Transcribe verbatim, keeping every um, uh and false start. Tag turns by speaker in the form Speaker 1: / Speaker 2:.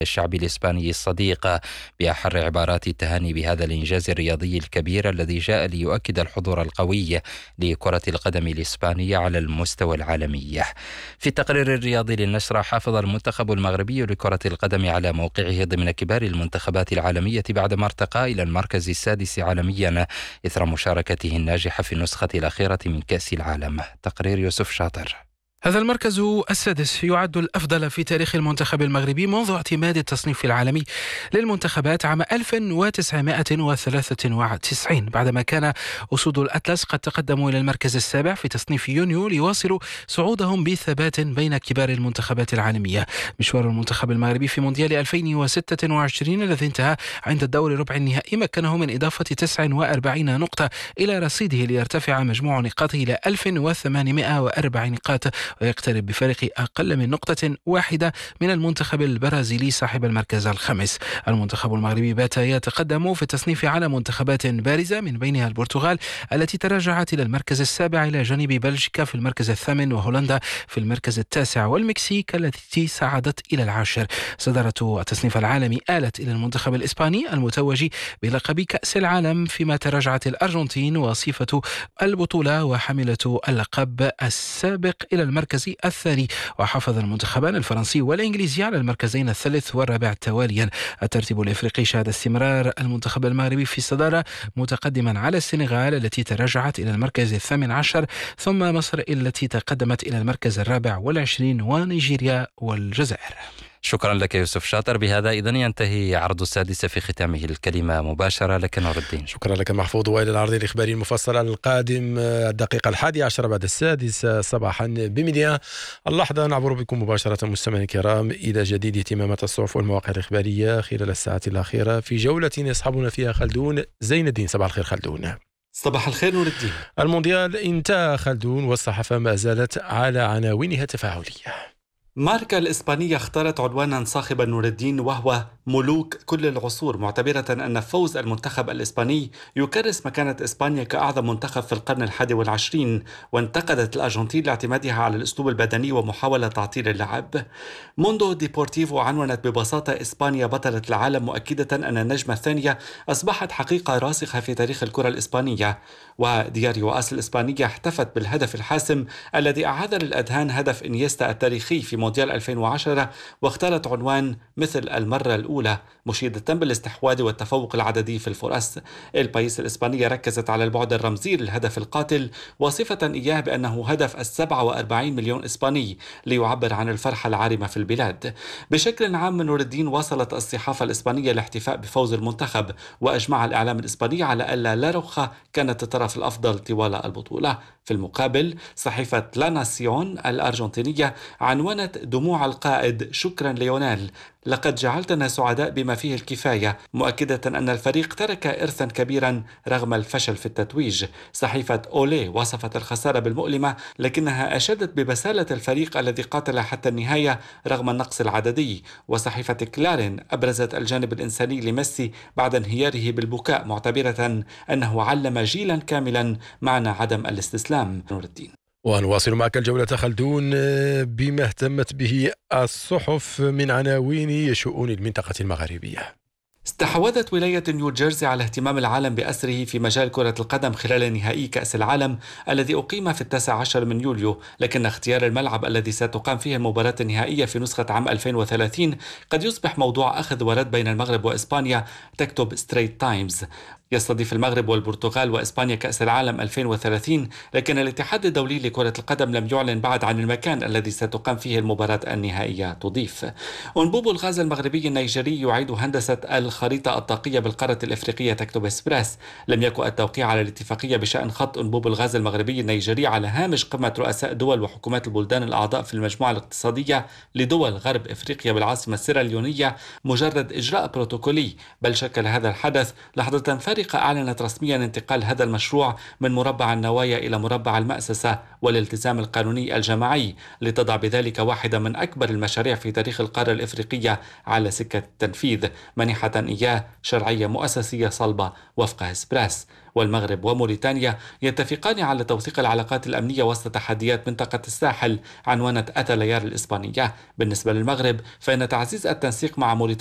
Speaker 1: الشعب الإسباني الصديق بأحر عبارات التهاني بهذا الإنجاز الرياضي الكبير الذي جاء ليؤكد الحضور القوي لكرة القدم الإسبانية على المستوى العالمي. في التقرير الرياضي للنشرة، حافظ المنتخب المغربي لكرة القدم على موقعه ضمن كبار المنتخبات العالمية بعدما ارتقى إلى المركز السادس عالميا إثر مشاركته الناجحة في النسخة الأخيرة من كأس العالم. تقرير يوسف شاطر.
Speaker 2: هذا المركز السادس يعد الأفضل في تاريخ المنتخب المغربي منذ اعتماد التصنيف العالمي للمنتخبات عام ألف وتسعمائة وثلاثة وتسعين، بعدما كان أسود الأطلس قد تقدموا إلى المركز السابع في تصنيف يونيو ليواصلوا صعودهم بثبات بين كبار المنتخبات العالمية. مشوار المنتخب المغربي في مونديال ألفين وستة وعشرين الذي انتهى عند الدور ربع النهائي مكنه من إضافة تسعة وأربعين نقطة إلى رصيده ليرتفع مجموع نقاطه إلى ألف وثمانمائة وأربع نقاط، ويقترب بفارق أقل من نقطة واحدة من المنتخب البرازيلي صاحب المركز الخامس. المنتخب المغربي بات يتقدم في التصنيف على منتخبات بارزة من بينها البرتغال التي تراجعت إلى المركز السابع إلى جانب بلجيكا في المركز الثامن وهولندا في المركز التاسع والمكسيك التي صعدت إلى العاشر. صدارة التصنيف العالمي آلت إلى المنتخب الإسباني المتوج بلقب كأس العالم، فيما تراجعت الأرجنتين وصفة البطولة وحاملة اللقب السابق إلى المركز الثاني. وحافظ المنتخبان الفرنسي والإنجليزي على المركزين الثالث والرابع تواليا. الترتيب الإفريقي شهد استمرار المنتخب المغربي في الصدارة متقدما على السنغال التي تراجعت إلى المركز الثامن عشر، ثم مصر التي تقدمت إلى المركز الرابع والعشرين، ونيجيريا والجزائر.
Speaker 1: شكرا لك يوسف شاطر. بهذا إذن ينتهي عرض السادسة في ختامه الكلمة مباشرة لك نور الدين.
Speaker 3: شكرا لك محفوظ. وإلى العرض الإخباري المفصل القادم الدقيقة الحادية عشر بعد السادسة صباحا بميديا. اللحظة نعبر بكم مباشرة مستمعينا الكرام إلى جديد اهتمامات الصحف والمواقع الإخبارية خلال الساعات الأخيرة في جولة يصحبنا فيها خلدون زين الدين. صباح الخير خلدون.
Speaker 4: صباح الخير نور الدين.
Speaker 3: المونديال انتهى خلدون والصحافة ما زالت على عناوينها تفاعلية.
Speaker 4: ماركا الإسبانية اختارت عنوانا صاخبا نور الدين وهو ملوك كل العصور، معتبرة أن فوز المنتخب الإسباني يكرس مكانة إسبانيا كأعظم منتخب في القرن الحادي والعشرين. وانتقدت الأرجنتين لاعتمادها على الأسلوب البدني ومحاولة تعطيل اللعب. موندو ديبورتيفو عنونت ببساطة إسبانيا بطلة العالم، مؤكدة أن النجمة الثانية أصبحت حقيقة راسخة في تاريخ الكرة الإسبانية. ودياريو آس الإسبانية احتفت بالهدف الحاسم الذي أعاد للأذهان هدف إنيستا التاريخي في مونديال ألفين وعشرة، واختارت عنوان مثل المرة الأولى، مشيدة بالاستحواذ والتفوق العددي في الفرص. البايس الإسبانية ركزت على البعد الرمزي للهدف القاتل، وصفة إياه بأنه هدف السبعة وأربعين مليون إسباني، ليعبر عن الفرحة العارمة في البلاد. بشكل عام نور الدين واصلت الصحافة الإسبانية الاحتفاء بفوز المنتخب، وأجمع الإعلام الإسباني على أن لا روخا كانت الطرف الأفضل طوال البطولة. في المقابل صحيفة لا ناسيون الأرجنتينية عنونت دموع القائد شكرا ليونيل، لقد جعلتنا سعداء بما فيه الكفاية، مؤكدة أن الفريق ترك إرثا كبيرا رغم الفشل في التتويج. صحيفة أولي وصفت الخسارة بالمؤلمة، لكنها أشادت ببسالة الفريق الذي قاتل حتى النهاية رغم النقص العددي. وصحيفة كلارين أبرزت الجانب الإنساني لميسي بعد انهياره بالبكاء، معتبرة أنه علم جيلا كاملا معنى عدم الاستسلام. نور الدين.
Speaker 3: ونواصل معك الجولة خلدون بما اهتمت به الصحف من عناوين شؤون المنطقة المغاربية.
Speaker 4: استحوذت ولاية نيوجيرسي على اهتمام العالم بأسره في مجال كرة القدم خلال نهائي كأس العالم الذي أقيم في التاسع عشر من يوليو، لكن اختيار الملعب الذي ستقام فيه المباراة النهائية في نسخة عام ألفين وثلاثين قد يصبح موضوع أخذ ورد بين المغرب وإسبانيا، تكتب ستريت تايمز. يستضيف المغرب والبرتغال وإسبانيا كأس العالم ألفين وثلاثين، لكن الاتحاد الدولي لكرة القدم لم يعلن بعد عن المكان الذي ستقام فيه المباراة النهائية. تضيف أنبوب الغاز المغربي النيجيري يعيد هندسة الخريطة الطاقية بالقارة الإفريقية، تكتب إسبريس. لم يكن التوقيع على الاتفاقية بشأن خط أنبوب الغاز المغربي النيجيري على هامش قمة رؤساء دول وحكومات البلدان الأعضاء في المجموعة الاقتصادية لدول غرب إفريقيا بالعاصمة السيراليونية مجرد إجراء بروتوكولي، بل شكل هذا الحدث لحظة فارقة أعلنت رسميا انتقال هذا المشروع من مربع النوايا إلى مربع المأسسة والالتزام القانوني الجماعي، لتضع بذلك واحدة من أكبر المشاريع في تاريخ القارة الإفريقية على سكة التنفيذ، منحة تحقيقا إياه شرعية مؤسسية صلبة وفق إسبراس. والمغرب وموريتانيا يتفقان على توثيق العلاقات الأمنية وسط تحديات منطقة الساحل عنوانة أتاليار الإسبانية. بالنسبة للمغرب فإن تعزيز التنسيق مع موريتانيا